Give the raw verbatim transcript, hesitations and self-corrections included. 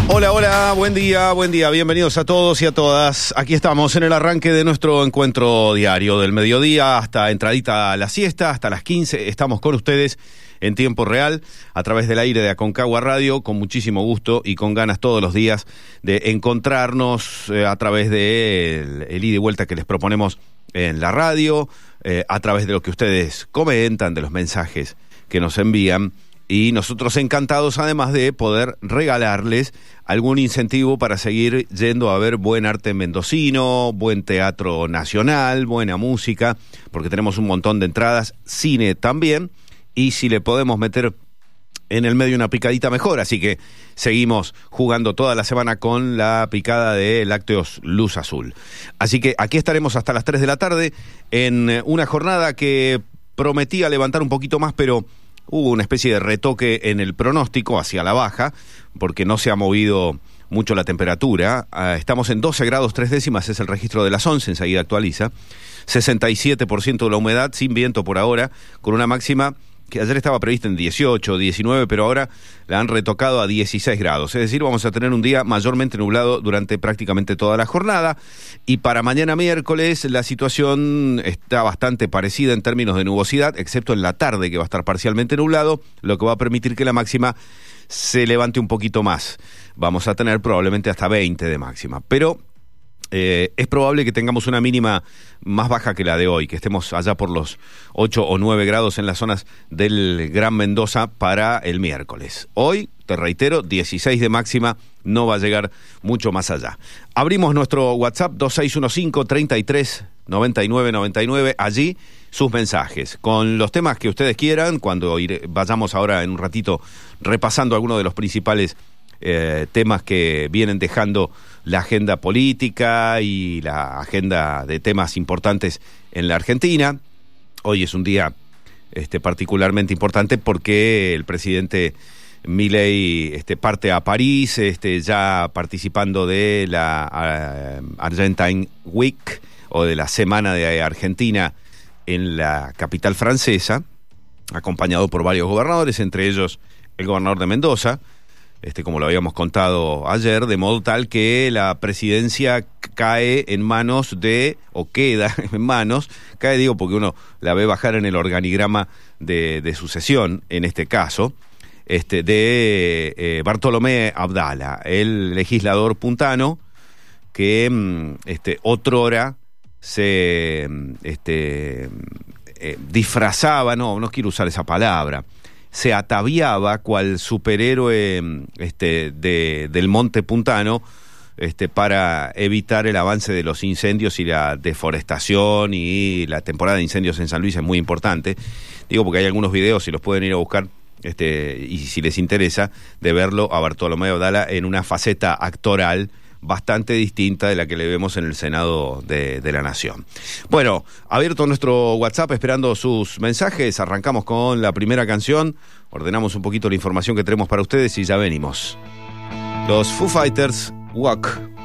Hola, hola, buen día, buen día, bienvenidos a todos y a todas. Aquí estamos en el arranque de nuestro encuentro diario del mediodía hasta entradita a la siesta, hasta las quince, estamos con ustedes en tiempo real, a través del aire de Aconcagua Radio, con muchísimo gusto y con ganas todos los días de encontrarnos eh, a través de el, el ida y vuelta que les proponemos en la radio, eh, a través de lo que ustedes comentan, de los mensajes que nos envían. Y nosotros encantados, además de poder regalarles algún incentivo para seguir yendo a ver buen arte mendocino, buen teatro nacional, buena música, porque tenemos un montón de entradas, cine también, y si le podemos meter en el medio una picadita mejor, así que seguimos jugando toda la semana con la picada de Lácteos Luz Azul. Así que aquí estaremos hasta las tres de la tarde en una jornada que prometía levantar un poquito más, pero hubo una especie de retoque en el pronóstico hacia la baja, porque no se ha movido mucho la temperatura. Uh, estamos en doce grados tres décimas, es el registro de las once, enseguida actualiza. sesenta y siete por ciento de la humedad, sin viento por ahora, con una máxima que ayer estaba prevista en dieciocho, diecinueve, pero ahora la han retocado a dieciséis grados. Es decir, vamos a tener un día mayormente nublado durante prácticamente toda la jornada. Y para mañana miércoles la situación está bastante parecida en términos de nubosidad, excepto en la tarde, que va a estar parcialmente nublado, lo que va a permitir que la máxima se levante un poquito más. Vamos a tener probablemente hasta veinte de máxima. Pero Eh, es probable que tengamos una mínima más baja que la de hoy, que estemos allá por los ocho o nueve grados en las zonas del Gran Mendoza para el miércoles. Hoy, te reitero, dieciséis de máxima, no va a llegar mucho más allá. Abrimos nuestro WhatsApp dos seis uno cinco, treinta y tres, noventa y nueve, noventa y nueve, allí sus mensajes, con los temas que ustedes quieran, cuando iré, vayamos ahora en un ratito repasando algunos de los principales Eh, temas que vienen dejando la agenda política y la agenda de temas importantes en la Argentina. Hoy es un día este, particularmente importante porque el presidente Milei este, parte a París, este, ya participando de la uh, Argentine Week, o de la Semana de Argentina en la capital francesa, acompañado por varios gobernadores, entre ellos el gobernador de Mendoza, Este, como lo habíamos contado ayer, de modo tal que la presidencia cae en manos de, o queda en manos, cae digo porque uno la ve bajar en el organigrama de, de sucesión, en este caso, este, de eh, Bartolomé Abdala, el legislador puntano que este, otrora se este, eh, disfrazaba, no, no quiero usar esa palabra, se ataviaba cual superhéroe este, de, del monte puntano este, para evitar el avance de los incendios y la deforestación, y la temporada de incendios en San Luis es muy importante. Digo porque hay algunos videos, si los pueden ir a buscar, este, y si les interesa, de verlo a Bartolomé Abdala en una faceta actoral bastante distinta de la que le vemos en el Senado de, de la Nación. Bueno, abierto nuestro WhatsApp esperando sus mensajes, arrancamos con la primera canción, ordenamos un poquito la información que tenemos para ustedes y ya venimos. Los Foo Fighters, Walk.